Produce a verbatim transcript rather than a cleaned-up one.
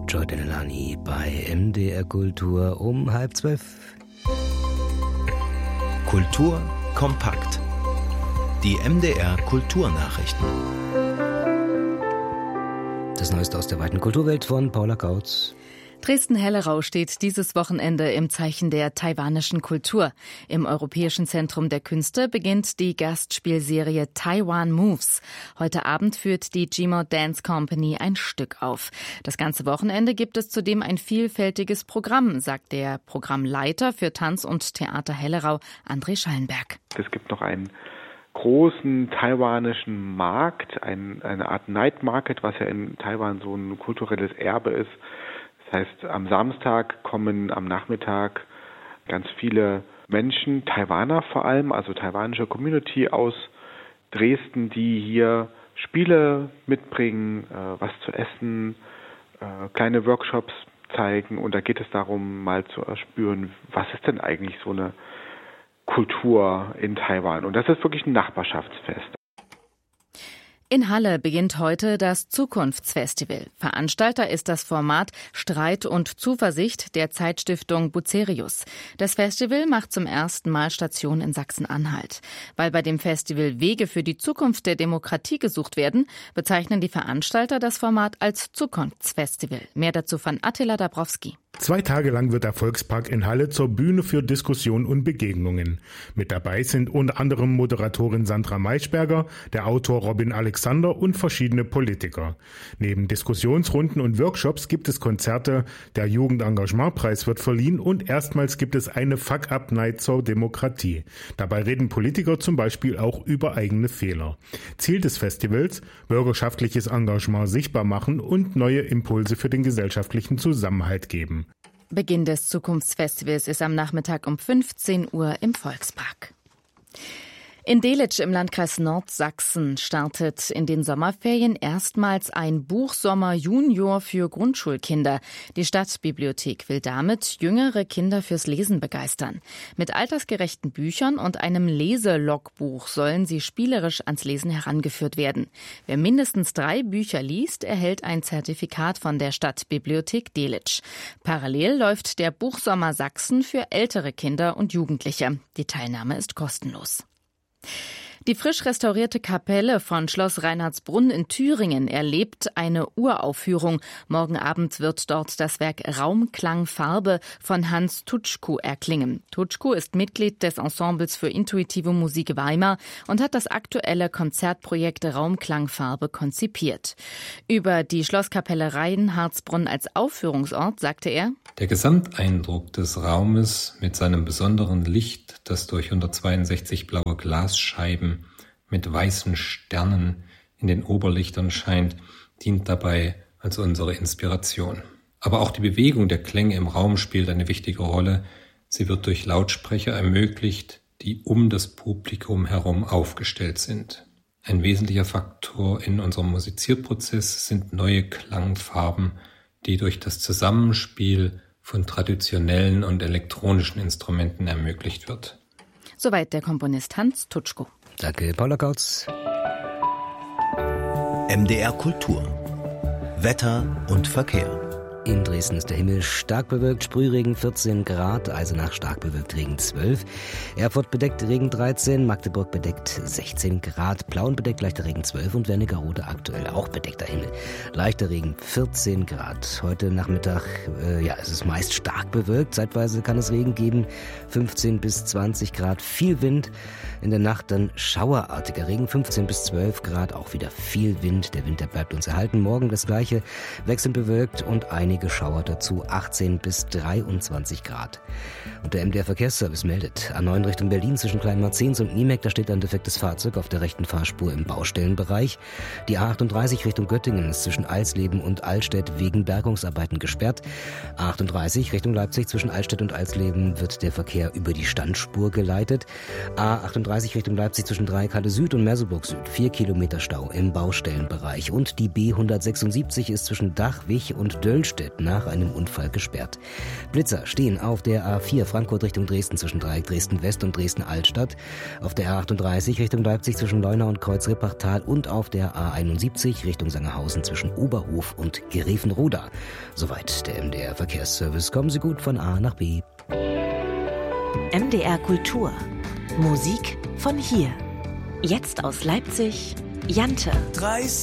Joy Denelani bei M D R Kultur um halb zwölf. Kultur kompakt. Die M D R Kulturnachrichten. Das Neueste aus der weiten Kulturwelt von Paula Kautz. Dresden-Hellerau steht dieses Wochenende im Zeichen der taiwanischen Kultur. Im Europäischen Zentrum der Künste beginnt die Gastspielserie Taiwan Moves. Heute Abend führt die Gmod Dance Company ein Stück auf. Das ganze Wochenende gibt es zudem ein vielfältiges Programm, sagt der Programmleiter für Tanz und Theater Hellerau, André Schallenberg. Es gibt noch einen großen taiwanischen Markt, ein, eine Art Night Market, was ja in Taiwan so ein kulturelles Erbe ist. Das heißt, am Samstag kommen am Nachmittag ganz viele Menschen, Taiwaner vor allem, also taiwanische Community aus Dresden, die hier Spiele mitbringen, äh, was zu essen, äh, kleine Workshops zeigen. Und da geht es darum, mal zu erspüren, was ist denn eigentlich so eine Kultur in Taiwan. Und das ist wirklich ein Nachbarschaftsfest. In Halle beginnt heute das Zukunftsfestival. Veranstalter ist das Format Streit und Zuversicht der Zeitstiftung Bucerius. Das Festival macht zum ersten Mal Station in Sachsen-Anhalt. Weil bei dem Festival Wege für die Zukunft der Demokratie gesucht werden, bezeichnen die Veranstalter das Format als Zukunftsfestival. Mehr dazu von Attila Dabrowski. Zwei Tage lang wird der Volkspark in Halle zur Bühne für Diskussion und Begegnungen. Mit dabei sind unter anderem Moderatorin Sandra Maischberger, der Autor Robin Alexander und verschiedene Politiker. Neben Diskussionsrunden und Workshops gibt es Konzerte, der Jugendengagementpreis wird verliehen und erstmals gibt es eine Fuck-Up-Night zur Demokratie. Dabei reden Politiker zum Beispiel auch über eigene Fehler. Ziel des Festivals: bürgerschaftliches Engagement sichtbar machen und neue Impulse für den gesellschaftlichen Zusammenhalt geben. Beginn des Zukunftsfestivals ist am Nachmittag um fünfzehn Uhr im Volkspark. In Delitzsch im Landkreis Nordsachsen startet in den Sommerferien erstmals ein Buchsommer Junior für Grundschulkinder. Die Stadtbibliothek will damit jüngere Kinder fürs Lesen begeistern. Mit altersgerechten Büchern und einem Leselogbuch sollen sie spielerisch ans Lesen herangeführt werden. Wer mindestens drei Bücher liest, erhält ein Zertifikat von der Stadtbibliothek Delitzsch. Parallel läuft der Buchsommer Sachsen für ältere Kinder und Jugendliche. Die Teilnahme ist kostenlos. Die frisch restaurierte Kapelle von Schloss Reinhardsbrunn in Thüringen erlebt eine Uraufführung. Morgen Abend wird dort das Werk Raumklang Farbe von Hans Tutschko erklingen. Tutschko ist Mitglied des Ensembles für intuitive Musik Weimar und hat das aktuelle Konzertprojekt Raumklang Farbe konzipiert. Über die Schlosskapelle Reinhardsbrunn als Aufführungsort sagte er: Der Gesamteindruck des Raumes mit seinem besonderen Licht, das durch hundertzweiundsechzig blaue Glasscheiben mit weißen Sternen in den Oberlichtern scheint, dient dabei als unsere Inspiration. Aber auch die Bewegung der Klänge im Raum spielt eine wichtige Rolle. Sie wird durch Lautsprecher ermöglicht, die um das Publikum herum aufgestellt sind. Ein wesentlicher Faktor in unserem Musizierprozess sind neue Klangfarben, die durch das Zusammenspiel von traditionellen und elektronischen Instrumenten ermöglicht wird. Soweit der Komponist Hans Tutschko. Danke, Paula Kautz. M D R Kultur. Wetter und Verkehr. In Dresden ist der Himmel stark bewölkt, Sprühregen vierzehn Grad, Eisenach stark bewölkt, Regen zwölf, Erfurt bedeckt, Regen dreizehn, Magdeburg bedeckt, sechzehn Grad, Plauen bedeckt, leichter Regen zwölf und Wernigerode aktuell auch bedeckter Himmel, leichter Regen vierzehn Grad. Heute Nachmittag, äh, ja, es ist meist stark bewölkt, zeitweise kann es Regen geben, fünfzehn bis zwanzig Grad, viel Wind, in der Nacht dann schauerartiger Regen, fünfzehn bis zwölf Grad, auch wieder viel Wind, der Wind, der bleibt uns erhalten, morgen das gleiche, wechselnd bewölkt und einige Schauer dazu, achtzehn bis dreiundzwanzig Grad. Und der M D R Verkehrsservice meldet, A neun Richtung Berlin zwischen Kleinmarzens und Niemek, da steht ein defektes Fahrzeug auf der rechten Fahrspur im Baustellenbereich. Die A achtunddreißig Richtung Göttingen ist zwischen Alsleben und Altstedt wegen Bergungsarbeiten gesperrt. A achtunddreißig Richtung Leipzig zwischen Altstedt und Alsleben wird der Verkehr über die Standspur geleitet. A achtunddreißig Richtung Leipzig zwischen Dreieckhalle Süd und Merseburg Süd, vier Kilometer Stau im Baustellenbereich. Und die B hundertsechsundsiebzig ist zwischen Dachwig und Döllstedt derzeit nach einem Unfall gesperrt. Blitzer stehen auf der A vier Frankfurt Richtung Dresden zwischen Dreieck Dresden West und Dresden Altstadt, auf der A achtunddreißig Richtung Leipzig zwischen Leuna und Kreuz Rippachtal und auf der A einundsiebzig Richtung Sangerhausen zwischen Oberhof und Grevenroda. Soweit der M D R Verkehrsservice. Kommen Sie gut von A nach B. M D R Kultur. Musik von hier. Jetzt aus Leipzig, Jante.